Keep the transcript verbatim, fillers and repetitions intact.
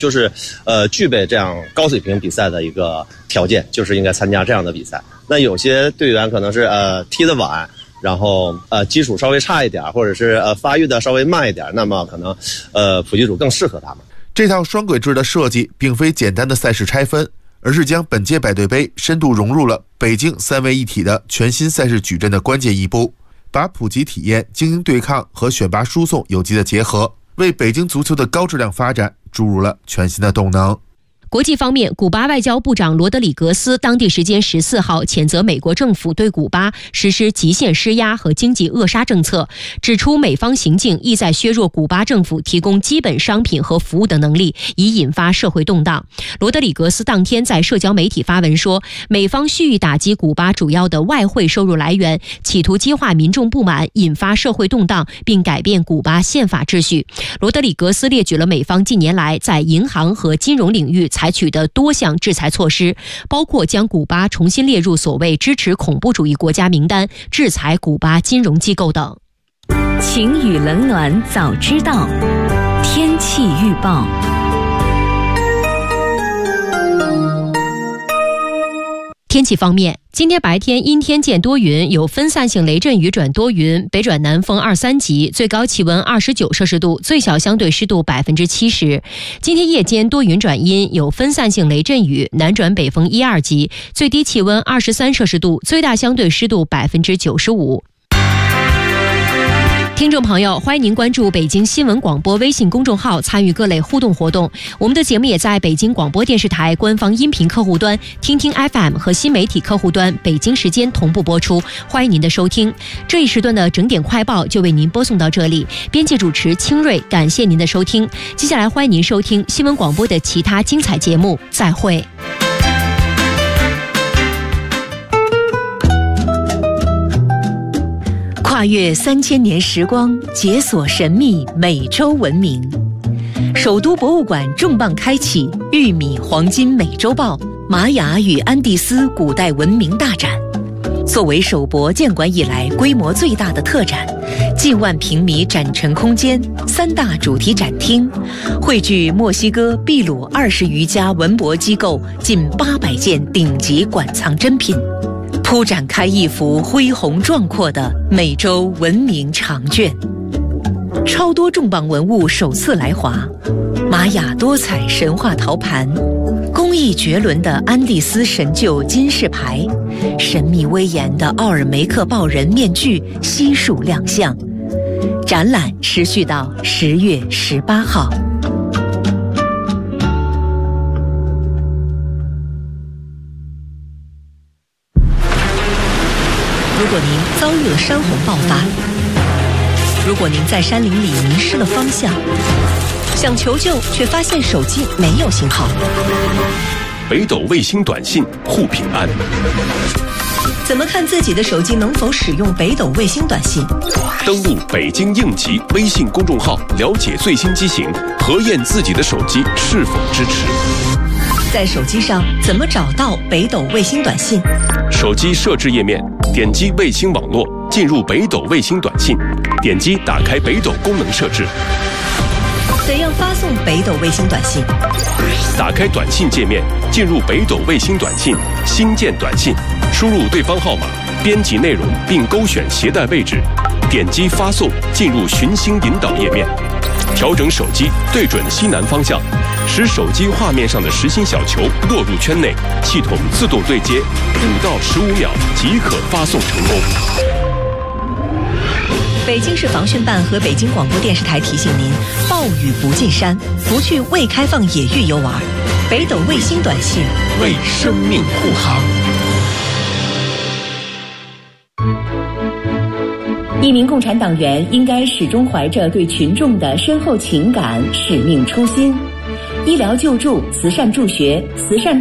就是呃具备这样高水平比赛的一个条件，就是应该参加这样的比赛。那有些队员可能是呃踢得晚，然后呃基础稍微差一点，或者是呃发育的稍微慢一点，那么可能呃普及组更适合他们。 这套双轨制的设计并非简单的赛事拆分，而是将本届百队杯深度融入了北京三位一体的全新赛事矩阵的关键一步，把普及体验、精英对抗和选拔输送有机的结合，为北京足球的高质量发展注入了全新的动能。 国际方面，古巴外交部长罗德里格斯当地时间十四号谴责美国政府对古巴实施极限施压和经济扼杀政策，指出美方行径意在削弱古巴政府提供基本商品和服务的能力，以引发社会动荡。罗德里格斯当天在社交媒体发文说，美方蓄意打击古巴主要的外汇收入来源，企图激化民众不满，引发社会动荡，并改变古巴宪法秩序。罗德里格斯列举了美方近年来在银行和金融领域采取的多项制裁措施，包括将古巴重新列入所谓支持恐怖主义国家名单，制裁古巴金融机构等。 晴雨冷暖早知道，天气预报。 天气方面，今天白天阴天见多云，有分散性雷阵雨转多云，北转南风二三级，最高气温二十九摄氏度，最小相对湿度百分之七十。今天夜间多云转阴，有分散性雷阵雨，南转北风一二级，最低气温二十三摄氏度，最大相对湿度百分之九十五。听众朋友，欢迎您关注北京新闻广播微信公众号，参与各类互动活动。我们的节目也在北京广播电视台官方音频客户端、听听 F M 和新媒体客户端北京时间同步播出，欢迎您的收听。这一时段的整点快报就为您播送到这里，编辑主持清瑞，感谢您的收听。接下来欢迎您收听新闻广播的其他精彩节目，再会。 跨越三千年时光，解锁神秘美洲文明。首都博物馆重磅开启玉米黄金美洲豹玛雅与安第斯古代文明大展。作为首博建馆以来规模最大的特展，近万平米展陈空间，三大主题展厅，汇聚墨西哥、秘鲁二十余家文博机构近八百件顶级馆藏珍品，铺展开一幅恢宏壮阔的美洲文明长卷。超多重磅文物首次来华，玛雅多彩神话陶盘，工艺绝伦的安第斯神鹫金饰牌，神秘威严的奥尔梅克豹人面具悉数亮相。展览持续到十月十八号。如果您遭遇了山洪爆发，如果您在山林里迷失了方向，想求救却发现手机没有信号， 北斗卫星短信护平安。 怎么看自己的手机能否使用北斗卫星短信？ 登录北京应急微信公众号，了解最新机型，核验自己的手机是否支持。 在手机上怎么找到北斗卫星短信？ 手机设置页面，点击卫星网络，进入北斗卫星短信，点击打开北斗功能设置。 怎样发送北斗卫星短信？ 打开短信界面，进入北斗卫星短信，新建短信，输入对方号码，编辑内容并勾选携带位置，点击发送，进入寻星引导页面，调整手机对准西南方向，使手机画面上的实心小球落入圈内，系统自动对接，五到十五秒即可发送成功。 北京市防汛办和北京广播电视台提醒您：暴雨不进山，不去未开放野域游玩。北斗卫星短信为生命护航。 一名共产党员应该始终怀着对群众的深厚情感、使命初心。医疗救助、慈善助学、慈善